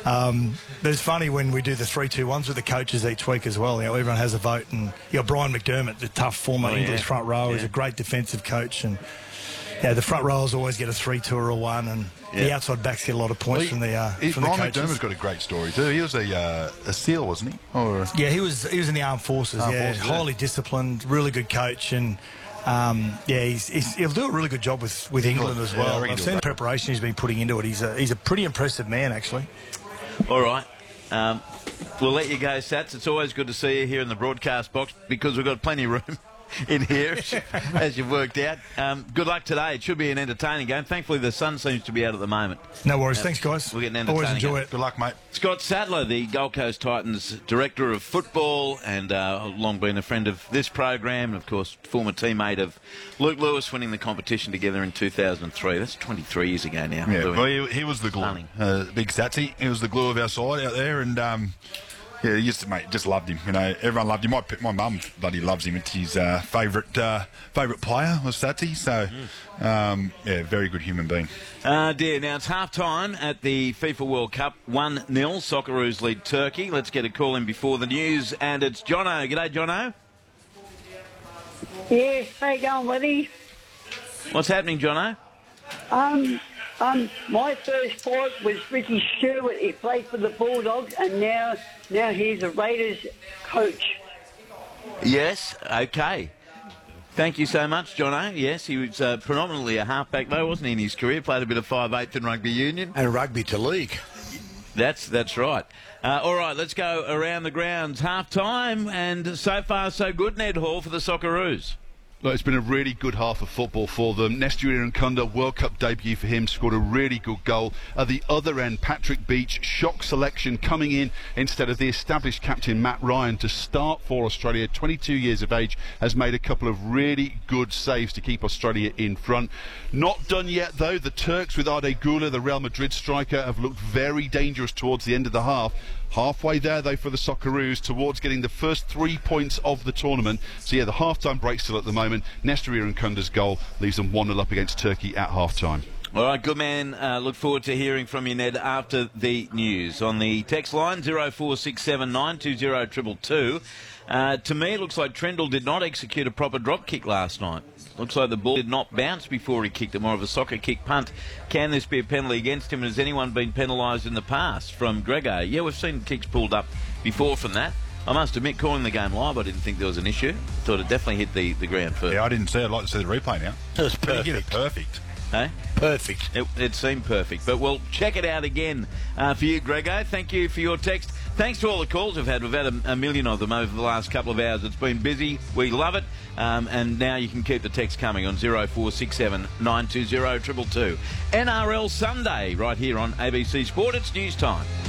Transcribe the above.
But it's funny when we do the 3-2-1s with the coaches each week as well. You know, everyone has a vote, and you got Brian McDermott, the tough former English front row, is a great defensive coach, and the front rowers always get a 3-2 or a 1, and the outside backs get a lot of points from the coaches. Brian McDermott's got a great story too. He was a SEAL, wasn't he? Or he was in the armed forces. Highly disciplined, really good coach, and he'll do a really good job with England as well. I've seen the preparation he's been putting into it. He's a pretty impressive man, actually. All right. We'll let you go, Sats. It's always good to see you here in the broadcast box because we've got plenty of room in here, as you've worked out. Good luck today. It should be an entertaining game. Thankfully, the sun seems to be out at the moment. No worries. Thanks, guys. We'll get an entertaining Always enjoy game. it. Good luck, mate. Scott Sattler, the Gold Coast Titans Director of Football, and long been a friend of this program, and of course, former teammate of Luke Lewis, winning the competition together in 2003. That's 23 years ago now. Yeah, well, he was the glue. Big Satsy. He was the glue of our side out there, and he used to, just loved him. You know, everyone loved him. My mum bloody loves him. It's his favourite player was Satsy. So, very good human being. Dear, now it's half-time at the FIFA World Cup. 1-0, Socceroos lead Turkey. Let's get a call in before the news, and it's Jono. G'day, Jono. Yes, how you going, Willie? What's happening, Jono? My first fight was Ricky Stewart. He played for the Bulldogs, and now he's a Raiders coach. Yes, okay. Thank you so much, Jono. Yes, he was predominantly a halfback, though, wasn't he, in his career? Played a bit of 5'8" in rugby union. And rugby to league. That's right. All right, let's go around the grounds. Half-time, and so far so good, Ned Hall, for the Socceroos. Well, it's been a really good half of football for them. Nestor Irankunda, World Cup debut for him, scored a really good goal. At the other end, Patrick Beach, shock selection, coming in instead of the established captain Matt Ryan to start for Australia. 22 years of age, has made a couple of really good saves to keep Australia in front. Not done yet, though. The Turks with Arde Güler, the Real Madrid striker, have looked very dangerous towards the end of the half. Halfway there, though, for the Socceroos towards getting the first 3 points of the tournament. So, the half-time break still at the moment. Nestor Irankunda's goal leaves them 1-0 up against Turkey at half-time. All right, good man. Look forward to hearing from you, Ned, after the news. On the text line, 0467 920 222. To me, it looks like Trendall did not execute a proper drop kick last night. Looks like the ball did not bounce before he kicked it, more of a soccer kick punt. Can this be a penalty against him? And has anyone been penalised in the past? From Gregor. Yeah, we've seen kicks pulled up before from that. I must admit, calling the game live, I didn't think there was an issue. Thought it definitely hit the ground first. Yeah, I didn't see it. I'd like to see the replay now. It was perfect. Perfect. Hey? Perfect. It seemed perfect. But we'll check it out again for you, Grego. Thank you for your text. Thanks to all the calls we've had. We've had a million of them over the last couple of hours. It's been busy. We love it. And now you can keep the text coming on 0467 920 222. NRL Sunday right here on ABC Sport. It's news time.